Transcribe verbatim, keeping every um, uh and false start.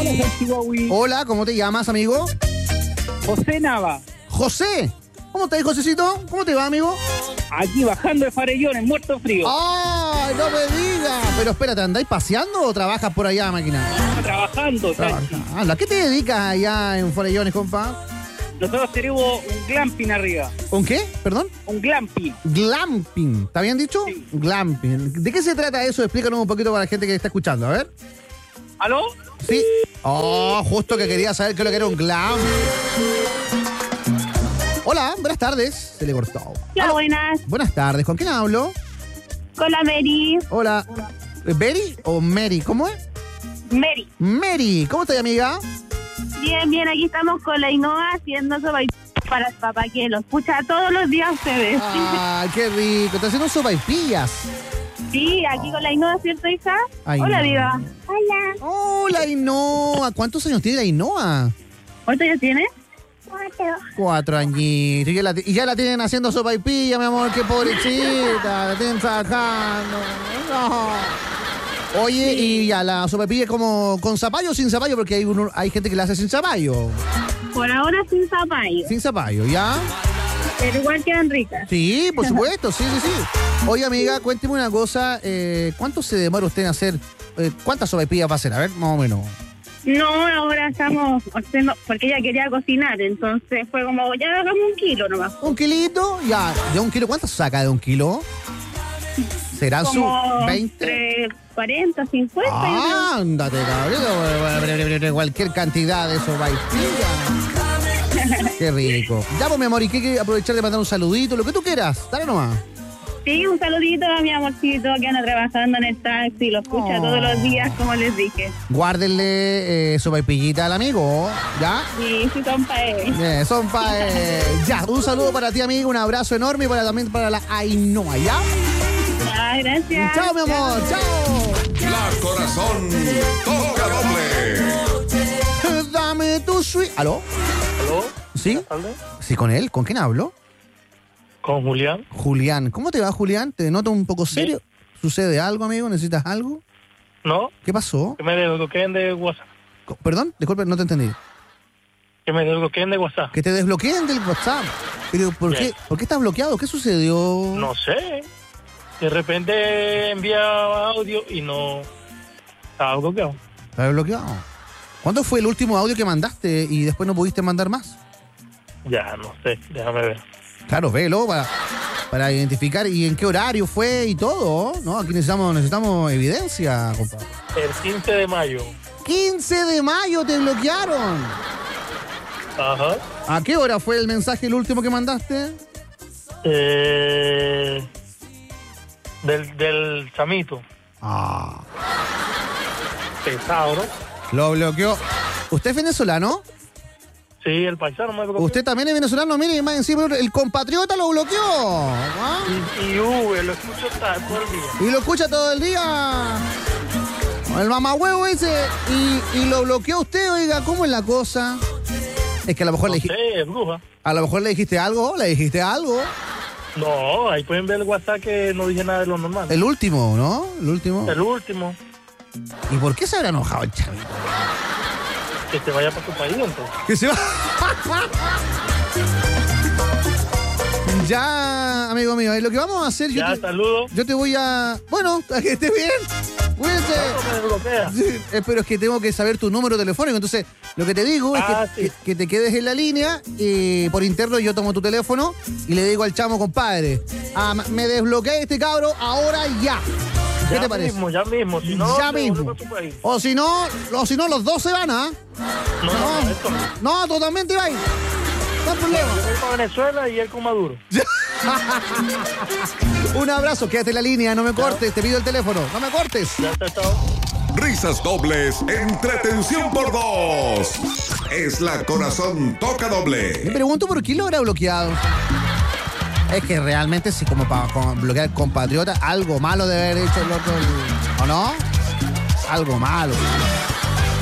Hola, Chihuahua. Hola, ¿cómo te llamas, amigo? José Nava. José. ¿Cómo estás, Josecito? ¿Cómo te va, amigo? Aquí bajando de Farellones, muerto frío. ¡Ay, no me digas! Pero espérate, ¿andáis paseando o trabajas por allá, máquina? Trabajando, tranqui. Anda, ¿a qué te dedicas allá en Farellones, compa? Nosotros tenemos un glamping arriba. ¿Un qué? ¿Perdón? Un glamping. Glamping. ¿Está bien dicho? Sí. Glamping. ¿De qué se trata eso? Explícanos un poquito para la gente que está escuchando, a ver. ¿Aló? Sí. Oh, justo que quería saber qué es lo que era un glam. Hola, buenas tardes. Se le cortó. Hola, buenas. Buenas tardes. ¿Con quién hablo? Con la Mary. Hola. ¿Berry o Mary? ¿Cómo es? Mary. Mary. ¿Cómo estás, amiga? Bien, bien, aquí estamos con la Innova haciendo sopa para el papá que lo escucha todos los días ustedes. Ah, qué rico. Estás haciendo sopaipillas. Sí, aquí con la Innova, ¿cierto, hija? Ay, Hola, no. Diva. Hola. Hola, Ainhoa. ¿Cuántos años tiene la Ainhoa? ¿Cuántos años tienes? Cuatro. Cuatro añitos. Y ya, la, y ya la tienen haciendo sopaipilla, mi amor. Qué pobrecita. La tienen sacando. No. Oye, y ya la sopaipilla es como con zapallo o sin zapallo, porque hay, uno, hay gente que la hace sin zapallo. Por ahora sin zapallo, Sin zapallo, ¿ya? pero igual quedan ricas. Sí, por supuesto, sí, sí, sí. Oye, amiga, cuénteme una cosa. Eh, ¿Cuánto se demora usted en hacer? Eh, ¿Cuántas sopaipillas va a hacer? A ver, más o menos. No, ahora estamos haciendo, porque ella quería cocinar, entonces fue como, ya hagamos un kilo nomás. ¿Un kilito? Ya. ¿De un kilo? ¿Cuánto saca de un kilo? ¿Serán sus Como veinte? entre cuarenta, cincuenta. Ah, ándate, cabrón. Cualquier cantidad de sopaipillas. Qué rico. Ya, pues, mi amor, y que hay que aprovechar de mandar un saludito, lo que tú quieras. Dale nomás. Sí, un saludito a mi amorcito que anda trabajando en el taxi, lo escucha Oh. todos los días, como les dije. Guárdenle eh, sopaipillita al amigo, ¿ya? Sí, sí, son para él. Eh, son pa... eh, ya, un saludo para ti, amigo, un abrazo enorme y para, también para la Ainhoa, ¿ya? Ah, gracias. Chao, mi amor, chao. La Corazón toca doble. Dame tu sweet... ¿Aló? ¿Aló? ¿Sí? Buenas tardes. Sí, con él. ¿Con quién hablo? Con Julián. Julián. ¿Cómo te va, Julián? ¿Te noto un poco serio? ¿Sucede algo, amigo? ¿Necesitas algo? ¿No? ¿Qué pasó? Que me desbloqueen de WhatsApp. Co- Perdón, disculpe, no te entendí. Que me desbloqueen de WhatsApp. Que te desbloqueen del WhatsApp. Pero, ¿por Bien. qué, ¿por qué estás bloqueado? ¿Qué sucedió? No sé. De repente envía audio y no... Estaba bloqueado. ¿Estás bloqueado? ¿Cuándo fue el último audio que mandaste y después no pudiste mandar más? Ya, no sé. Déjame ver. Claro, velo para, para identificar y en qué horario fue y todo, ¿no? Aquí necesitamos, necesitamos evidencia, compadre. El quince de mayo. quince de mayo te bloquearon. Ajá. ¿A qué hora fue el mensaje el último que mandaste? Eh, del, del chamito. Ah, Pesado, ¿no? lo bloqueó. ¿Usted es venezolano? Sí, el paisano me bloqueó. ¿Usted también es venezolano? Mire, más encima el compatriota lo bloqueó. ¿Ah? Y, y V, lo escucho ta- todo el día. Y lo escucha todo el día. El mamahuevo ese. Y, y lo bloqueó usted, oiga, ¿cómo es la cosa? Es que a lo mejor No le sé, dijiste. es bruja. A lo mejor le dijiste algo, le dijiste algo. No, ahí pueden ver el WhatsApp que no dije nada de lo normal. El último, ¿no? El último. El último. ¿Y por qué se habrá enojado el chavito? Que se vaya para tu país, entonces. Que se va. Ya, amigo mío, lo que vamos a hacer, yo Ya, te, saludos. yo te voy a. Bueno, a que estés bien. Cuídate. No me desbloquea. Sí, eh, pero es que tengo que saber tu número telefónico. Entonces, lo que te digo es Ah, que, sí. que, que te quedes en la línea y por interno yo tomo tu teléfono y le digo al chamo, compadre, ah, me desbloqueé este cabro ahora ya. ¿Qué Ya te parece? mismo, ya mismo. Si no, Ya te mismo. vuelves a tu país. O si no, o si no, los dos se van, ¿ah? No, no, no, esto no. No, totalmente va. No hay problema. Yo voy para Venezuela y él con Maduro. Un abrazo, quédate en la línea, no me cortes, te pido el teléfono, no me cortes. Ya está, chao. Risas dobles, entretención por dos. Es la Corazón toca Me doble. pregunto por qué lo habrá bloqueado. Es que realmente, si como para bloquear compatriota, algo malo debe haber hecho el otro, el- ¿o no? Algo malo.